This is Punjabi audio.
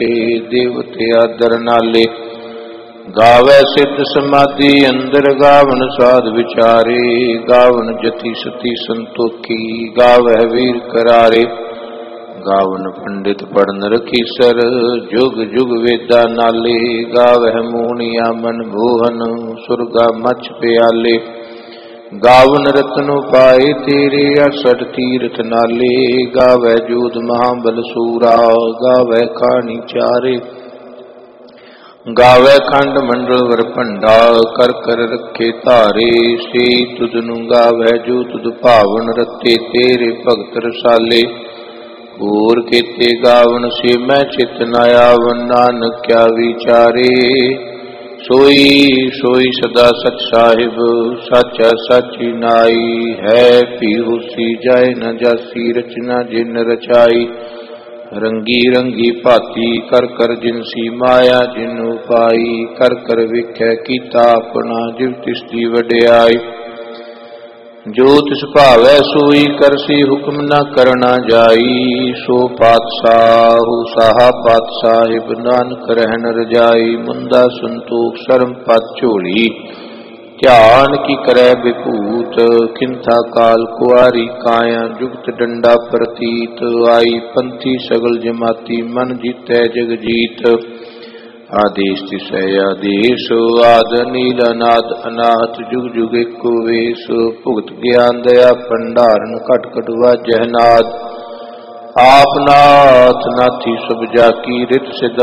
ਦੇਵਤੇ ਆਦਰ ਨਾਲੇ। ਗਾਵੈ ਸਿੱਧ ਸਮਾਧੀ ਅੰਦਰ ਗਾਵਨ ਸਾਧ ਵਿਚਾਰੇ। ਗਾਵਨ ਜਤੀ ਸਤੀ ਸੰਤੋਖੀ ਗਾਵੈ ਵੀਰ ਕਰਾਰੇ। ਗਾਵਨ ਪੰਡਿਤ ਪੜਨ ਰਖੀਸਰ ਜੁਗ ਜੁਗ ਵੇਦਾ ਨਾਲੇ। ਗਾਵਹਿ ਮੋਹਣੀਆ ਮਨ ਮੋਹਨ ਸੁਰਗਾ ਮਛ ਪਿਆਲੇ। ਗਾਵਨ ਰਤਨੁ ਪਾਏ ਤੇਰੇ 68 ਤੀਰਥ ਨਾਲੇ। ਗਾਵੈ ਜੋਧ ਮਹਾਬਲ ਸੂਰਾ ਗਾਵੈ ਖਾਣੀ ਚਾਰੇ। ਗਾਵੈ ਖੰਡ ਮੰਡਲ ਵਰ ਭੰਡਾ ਕਰ ਕਰ ਰੱਖੇ ਧਾਰੇ। ਸੇ ਤੁਧਨੁ ਗਾਵੈ ਜੋ ਤੁਧ ਭਾਵਨ ਰਤੇ ਤੇਰੇ ਭਗਤ ਰਸਾਲੇ। ਹੋਰ ਕੀਤੇ ਗਾਵਨ ਸੇ ਮੈਂ ਚਿਤ ਨ ਆਵਨ ਨਾਨਕ ਕਿਆ ਵਿਚਾਰੇ। ਸੋਈ ਸੋਈ ਸਦਾ ਸਚ ਸਾਹਿਬ ਸੱਚ ਸਚੀ ਨਾਈ। ਹੈ ਪੀ ਹੋਸੀ ਜਾਏ ਨ ਜਾਸੀ ਰਚਨਾ ਜਿਨ ਰਚਾਈ। ਰੰਗੀ ਰੰਗੀ ਭਾਤੀ ਕਰ ਕਰ ਜਿਨਸੀ ਮਾਇਆ ਜਿਨੁ ਪਾਈ। ਕਰ ਕਰ ਵੇਖੈ ਕੀਤਾ ਆਪਣਾ ਜਿਵ ਤਿਸ ਦੀ ਵਡਿਆਈ। ਜੋ ਤਿਸ ਭਾਵੈ ਸੋਈ ਕਰਸੀ ਹੁਕਮ ਨ ਕਰਨਾ ਜਾਈ। ਸੋ ਪਾਤਸ਼ਾਹੁ ਸਾਹਾ ਪਾਤਸ਼ਾਹਿਬ ਨਾਨਕ ਰਹਿਣ ਰਜਾਈ। ਮੁੰਦਾ ਸੰਤੋਖ ਸ਼ਰਮ ਪਦ ਝੋਲੀ ਧਿਆਨ ਕੀ ਕਰੈ ਵਿਭੂਤ। ਕਿੰਥਾ ਕਾਲ ਕੁਆਰੀ ਕਾਇਆ ਜੁਗਤ ਡੰਡਾ ਪ੍ਰਤੀਤ। ਆਈ ਪੰਥੀ ਸਗਲ ਜਮਾਤੀ ਮਨ ਜੀਤੈ ਜਗ ਜੀਤ। ਆਦੇਸ਼ ਤਿਸੈ ਆਦੇਸ਼ ਆਦ ਨੀਲ ਅਨਾਦ ਅਨਾਹਤ ਜੁਗ ਜੁਗ ਏਕੋ ਵੇਸ। ਭੁਗਤ ਗਿਆਨ ਦਇਆ ਭੰਡਾਰਨ ਘਟ ਘਟ ਵਾਜਹਿ ਨਾਦ। ਆਪ ਨਾਥ ਨਾਥੀ ਸਭ ਜਾ ਕੀ ਰਿਤ ਸਿਧ